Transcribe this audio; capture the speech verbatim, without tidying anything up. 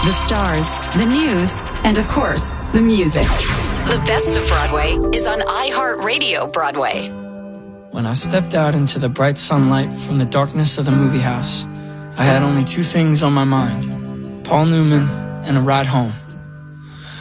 The stars, the news, and of course, the music. The best of Broadway is on iHeartRadio Broadway. When I stepped out into the bright sunlight from the darkness of the movie house, I had only two things on my mind: Paul Newman and a ride home.